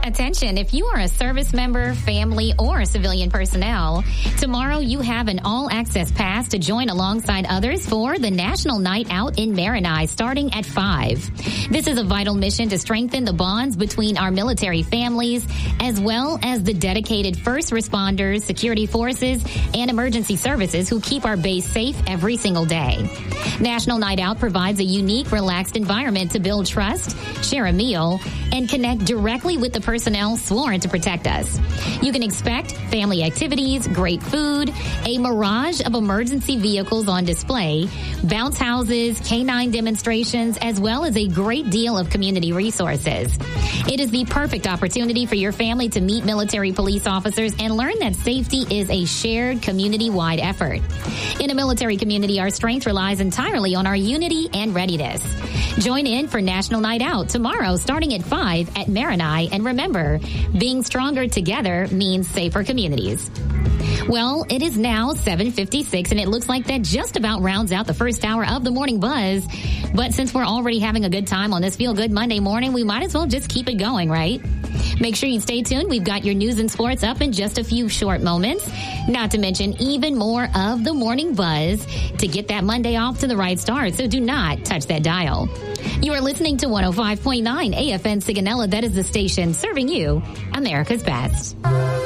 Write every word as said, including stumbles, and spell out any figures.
Attention, if you are a service member, family, or civilian personnel, tomorrow you have an all-access pass to join alongside others for the National Night Out in Maranai starting at five. This is a vital mission to strengthen the bonds between our military families as well as the dedicated first responders, security forces, and emergency services who keep our base safe every single day. National Night Out provides a unique, relaxed environment to build trust, share a meal, and connect directly with the personnel sworn to protect us. You can expect family activities, great food, a mirage of emergency vehicles on display, bounce houses, canine demonstrations, as well as a great deal of community resources. It is the perfect opportunity for your family to meet military police officers and learn that safety is a shared community-wide effort. In a military community, our strength relies entirely on our unity and readiness. Join in for National Night Out tomorrow starting at five at Maranai. And remember, being stronger together means safer communities. Well, it is now seven fifty-six, and it looks like that just about rounds out the first hour of the Morning Buzz. But since we're already having a good time on this Feel Good Monday morning, we might as well just keep it going, right? Make sure you stay tuned. We've got your news and sports up in just a few short moments. Not to mention even more of the Morning Buzz to get that Monday off to the right start. So do not touch that dial. You are listening to one oh five point nine A F N Sigonella. That is the station serving you America's best.